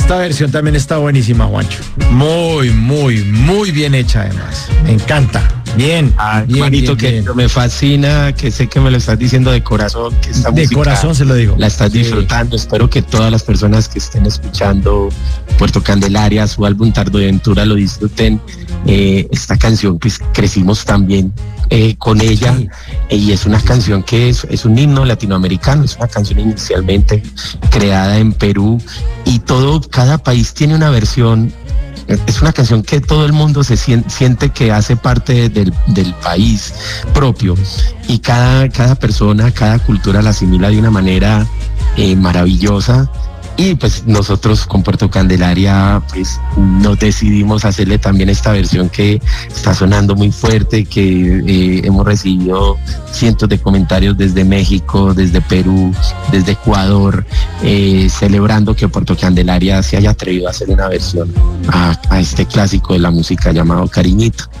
Esta versión también está buenísima, Juancho. Muy, muy, muy bien hecha además. Me encanta. Bien, bien, Juanito, bien, que me fascina, que sé que me lo estás diciendo de corazón, que esta de música corazón se lo digo. la estás disfrutando. Espero que todas las personas que estén escuchando Puerto Candelaria, su álbum Tardo de Ventura, lo disfruten. Esta canción, pues crecimos también con ella, y es una canción que es un himno latinoamericano, es una canción inicialmente creada en Perú, y cada país tiene una versión. Es una canción que todo el mundo se siente que hace parte del país propio, y cada persona, cada cultura la asimila de una manera maravillosa. Y pues nosotros con Puerto Candelaria pues nos decidimos hacerle también esta versión que está sonando muy fuerte, que hemos recibido cientos de comentarios desde México, desde Perú, desde Ecuador, celebrando que Puerto Candelaria se haya atrevido a hacer una versión a este clásico de la música llamado Cariñito.